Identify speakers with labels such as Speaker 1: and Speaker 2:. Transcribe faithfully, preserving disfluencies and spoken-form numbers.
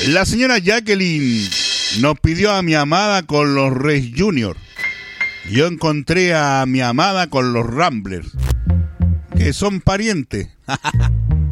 Speaker 1: La señora Jacqueline nos pidió a mi amada con los Reyes Junior. Yo encontré a mi amada con los Ramblers, que son parientes.